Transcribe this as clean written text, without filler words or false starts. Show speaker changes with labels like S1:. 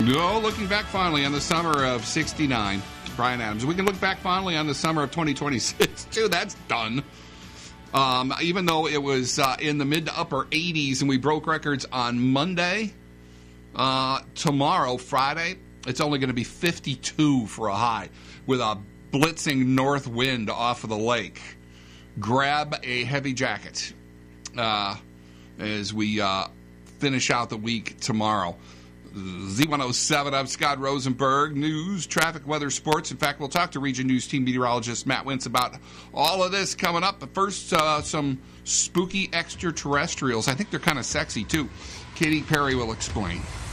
S1: No, looking back fondly on the summer of 69, Brian Adams. We can look back fondly on the summer of 2026, too. That's done. Even though it was in the mid to upper 80s and we broke records on Monday, tomorrow, Friday, it's only going to be 52 for a high with a blitzing north wind off of the lake. Grab a heavy jacket as we finish out the week tomorrow. Z107, I'm Scott Rosenberg. News, traffic, weather, sports. In fact, we'll talk to Region News team meteorologist Matt Wentz about all of this coming up. But first, some spooky extraterrestrials. I think they're kind of sexy, too. Katy Perry will explain.